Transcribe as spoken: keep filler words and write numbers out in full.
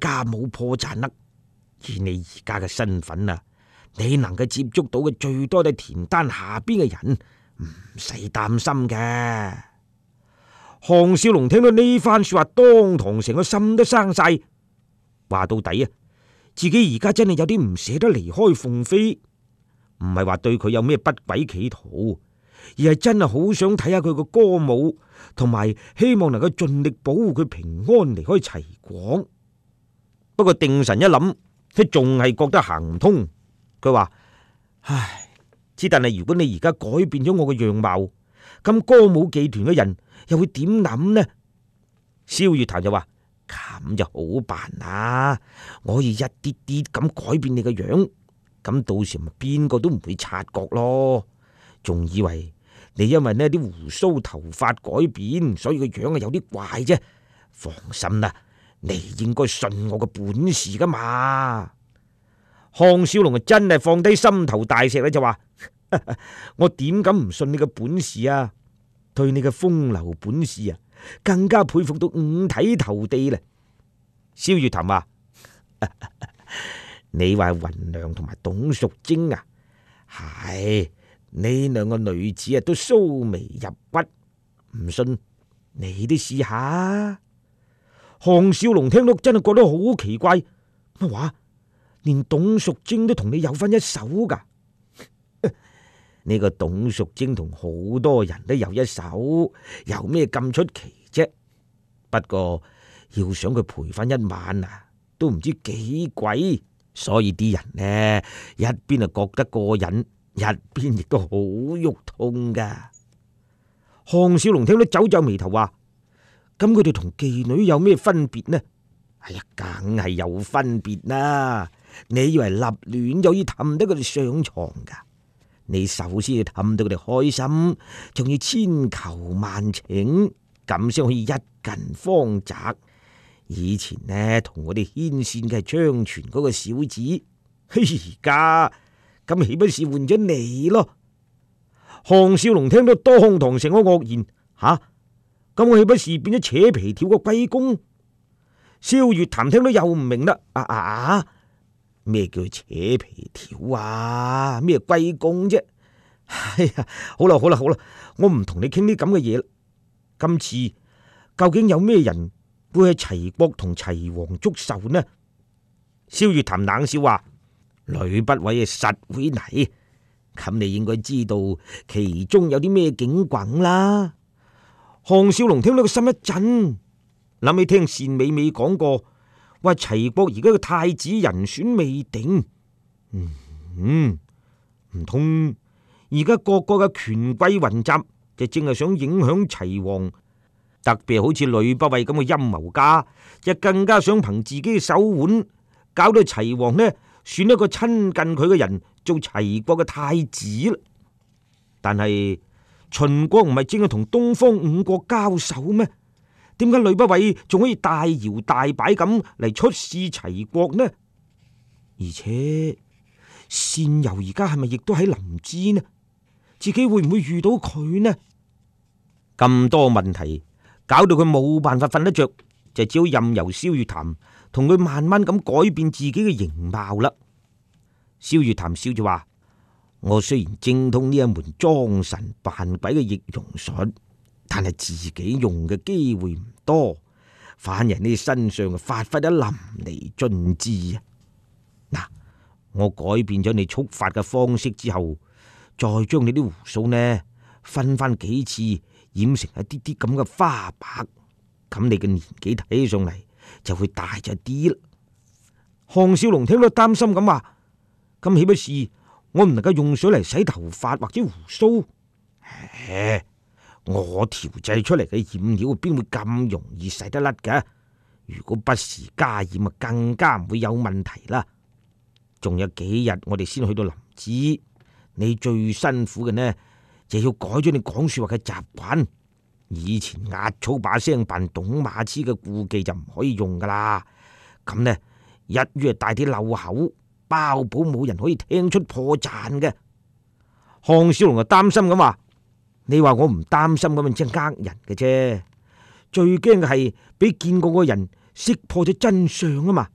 加冇破綻啦。以你而家嘅身份啊，你能夠接觸到嘅最多都係田丹下邊嘅人，唔使擔心嘅。項少龍聽到呢番說話，當堂成個心都生晒。話到底啊，自己而家真係有啲唔捨得離開鳳飛，唔係話對佢有咩不軌企圖，而係真係好想睇下佢個歌舞，同埋希望能夠盡力保護佢平安離開齊國。不過定神一諗，佢仲係覺得行唔通。佢話：唉，之但係如果你而家改變咗我嘅樣貌，咁歌舞伎團嘅人又會點諗呢？蕭月潭就話：咁就好辦啦，我可以一啲啲咁改變你嘅樣，咁到時咪邊個都唔會察覺咯。仲以為你因為呢啲鬍鬚頭髮改變，所以個樣係有啲怪啫。放心啦，你應該信我嘅本事噶嘛。項少龍啊，真係放低心頭大石咧，就話：我點敢唔信你嘅本事啊？對你嘅風流本事啊，更加佩服到五體投地咧。蕭月潭話：你話雲娘同埋董淑貞啊，係呢兩個女子啊，都蘇眉入骨，唔信你都試下。項少龍聽到真係覺得好奇怪，乜話？連董淑貞都同你有分一手噶？呢個董淑貞同好多人都有一手，有咩咁出奇啫？不過要想佢陪翻一晚啊，都唔知幾貴，所以啲人呢，一邊啊覺得過癮，一邊亦都好肉痛噶。項少龍聽到皺皺眉頭話：咁佢哋同妓女有咩分別呢？哎呀，梗係有分別啦！你以為立亂就可以氹得佢哋上床噶？你首先要氹到佢哋開心，仲要千求萬請，咁先可以一近芳澤。以前呢，同我哋牽線嘅係張全嗰個小子，而家咁豈不是換咗你咯？項少龍聽到當堂成個愕然，吓、啊，咁我豈不是變咗扯皮條個龜公？蕭月潭聽到又唔明啦，啊啊啊！咩叫扯皮條啊？咩龜公啫？哎呀，好啦好啦好啦，我唔同你傾啲咁嘅嘢啦。今次究竟有咩人會喺齊國同齊王祝壽呢？蕭月潭冷笑話：呂不韋實會嚟，咁你應該知道其中有啲咩景轟啦。項少龍聽到個心一震，諗起聽單美美講過。話齊國而家嘅太子人選未定，嗯，唔通而家各國嘅權貴雲集，就正係想影響齊王，特別係好似呂不韋咁嘅陰謀家，就更加想憑自己嘅手腕，搞到齊王呢選一個親近佢嘅人做齊國嘅太子啦。但係秦國唔係正係同東方五國交手咩？點解呂不韋仲可以大搖大擺咁嚟出使齊國呢？而且單游而家係咪亦都喺臨淄呢？自己會唔會遇到佢呢？咁多問題搞到佢冇辦法瞓得着，就只好任由蕭月潭同佢慢慢咁改變自己嘅形貌啦。蕭月潭笑住話：我雖然精通呢一門裝神扮鬼嘅易容術，但係自己用嘅機會唔多，反而你身上發揮得淋漓盡致啊！嗱，我改變咗你束髮嘅方式之後，再將你啲鬍鬚呢分翻幾次，染成一啲啲咁嘅花白，咁你嘅年紀睇起上嚟就會大咗啲啦。項少龍聽到擔心咁話：咁豈不是我唔能夠用水嚟洗頭髮或者鬍鬚？唉，我調製出嚟嘅染料邊會咁容易洗得甩嘅？如果不時加染啊，更加唔會有問題啦。仲有幾日我哋先去到臨淄，你最辛苦嘅呢，就要改咗你講說話嘅習慣。以前壓粗把聲扮董馬痴嘅顧忌就唔可以用噶啦。咁呢，一於係帶啲漏口，包保冇人可以聽出破綻嘅。項少龍就擔心咁話：你話我唔擔心咁樣，即係呃人嘅啫。最驚嘅係俾見過個人識破咗真相啊嘛。